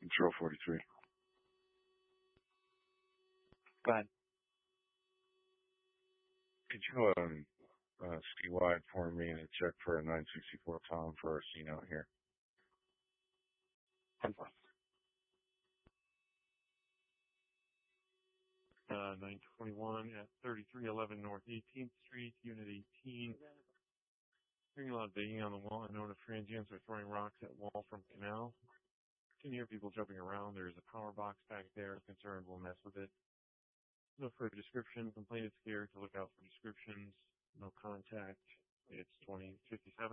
Control 43. Go ahead. Could you ski wide for me and check for a 964 Tom for our scene out here? 10-4. 921 at 3311 North 18th Street, Unit 18. Hearing a lot of banging on the wall. I know the transients are throwing rocks at wall from canal. Can hear people jumping around. There's a power box back there. Concerned we'll mess with it. No further description. Complaint is scared to look out for descriptions. No contact. It's 2057.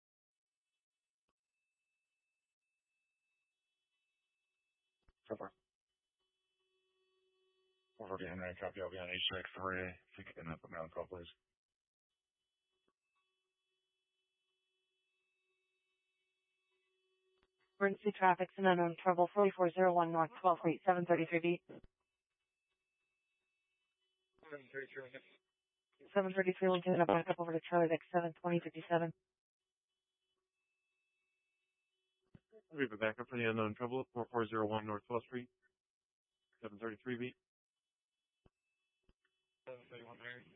So far. 440 Henry, copy. I'll be on H-3. If you can put me on call, please. Emergency traffic, unknown trouble, 4401 North 12 Street, 733 B. 733, looking at back up over to Charlie Vic 72057. We have a backup for the unknown trouble at 4401 North 12th Street, 733 B. 731 Mary.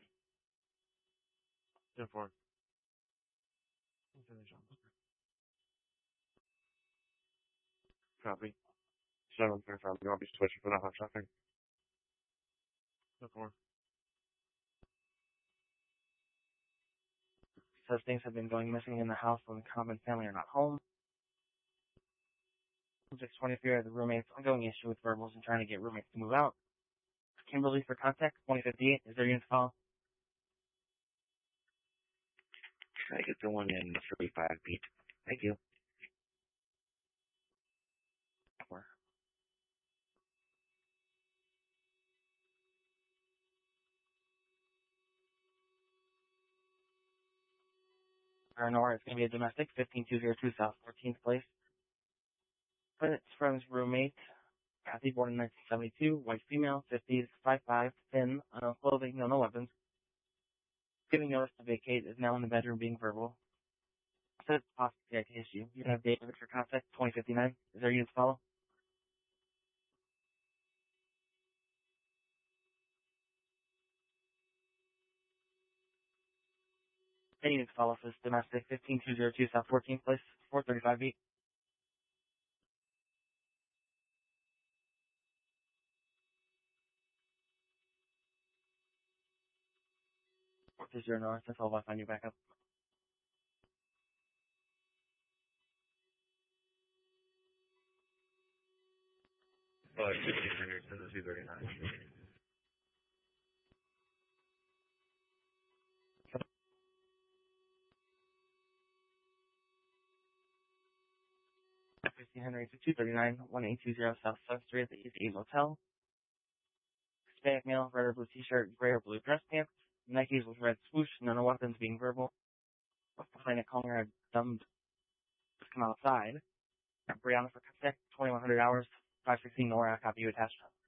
10-4. Copy. 735. You want to be switching for the hot traffic? 10-4. Says things have been going missing in the house when the common family are not home. Subject 23 has a roommate's ongoing issue with verbals and trying to get roommates to move out. Kimberly for contact, 2058. Is there unit to follow? Can I get the one in 35 feet? Thank you. Nora, it's going to be a domestic, 15202 South 14th Place. But it's from his roommate, Kathy, born in 1972, white female, 50s, 5'5", thin, unknown clothing, no weapons. Giving notice to vacate, is now in the bedroom being verbal. Says it's a possible CIT issue. You can have David for contact, 2059. Is there unit to follow? Any unit to follow for this domestic, 15202 South 14th Place, 435 feet. Is there north? That's all. I'll find you back up. Well, 1600 to the 239. Henry to 239, 1820 South 7th Street at the East 8 Motel. Hispanic male, red or blue t-shirt, gray or blue dress pants, Nikes with red swoosh, no weapons being verbal. Planet calling her a dumb just come outside. Brianna for contact, 2100 hours, 516 Nora, copy you attached.